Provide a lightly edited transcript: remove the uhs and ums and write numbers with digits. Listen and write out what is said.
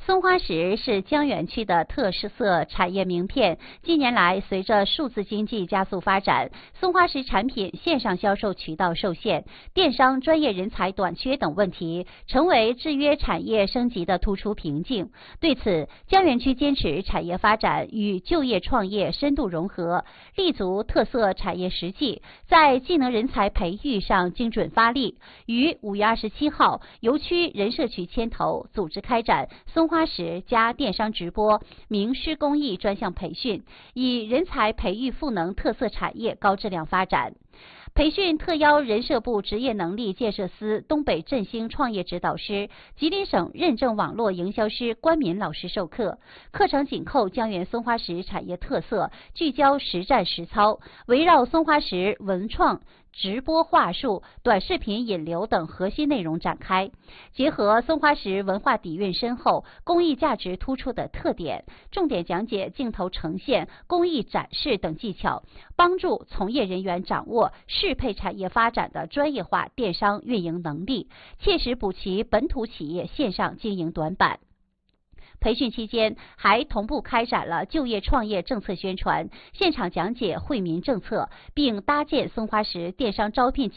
松花石是江源区的特色产业名片。近年来，随着数字经济加速发展，松花石产品线上销售渠道受限，电商专业人才短缺等问题，成为制约产业升级的突出瓶颈。对此，江源区坚持产业发展与就业创业深度融合，立足特色产业实际，在技能人才培育上精准发力。于5月27号，由区人社局牵头组织开展松花石加电商直播名师工艺专项培训，以人才培育赋能特色产业高质量发展。培训特邀人社部职业能力建设司东北振兴创业指导师、吉林省认证网络营销师关敏老师授课。课程紧扣江源松花石产业特色，聚焦实战实操，围绕松花石文创、直播话术、短视频引流等核心内容展开，结合松花石文化底蕴深厚、工艺价值突出的特点，重点讲解镜头呈现、工艺展示等技巧，帮助从业人员掌握适配产业发展的专业化电商运营能力，切实补齐本土企业线上经营短板。培训期间，还同步开展了就业创业政策宣传，现场讲解惠民政策，并搭建松花石电商招聘